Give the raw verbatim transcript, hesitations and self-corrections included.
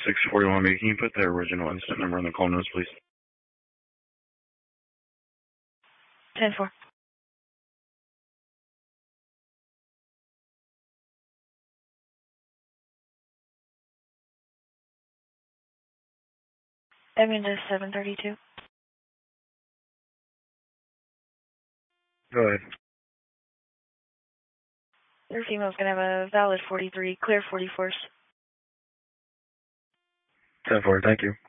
six forty-one B, can you put the original incident number on the call notes, please? ten four. Edmund is seven thirty-two. Go ahead. Your female's going to have a valid forty-three, clear forty-fours. ten four, thank you.